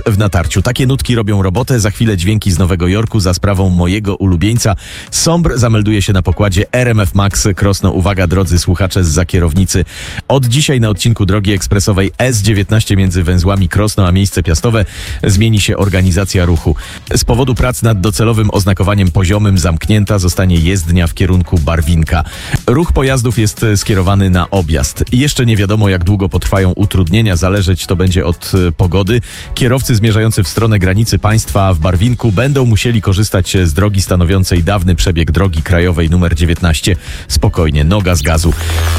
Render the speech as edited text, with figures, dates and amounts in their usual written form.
w natarciu. Takie nutki robią robotę. Za chwilę dźwięki z Nowego Jorku za sprawą mojego ulubieńca. Sombr zamelduje się na pokładzie RMF Max Krosno. Uwaga, drodzy słuchacze zza kierownicy. Od dzisiaj na odcinku drogi ekspresowej S19 między węzłami Krosno a Miejsce Piastowe zmieni się organizacja ruchu. Z powodu prac nad docelowym oznakowaniem poziomym zamknięta zostanie jezdnia w kierunku Barwinka. Ruch pojazdów jest skierowany na objazd. Jeszcze nie wiadomo, jak długo potrwają utrudnienia. Zależeć to będzie od pogody. Kierowcy zmierzający w stronę granicy państwa w Barwinku będą musieli korzystać z drogi stanowiącej dawny przebieg drogi krajowej nr 19. Spokojnie, noga z gazu.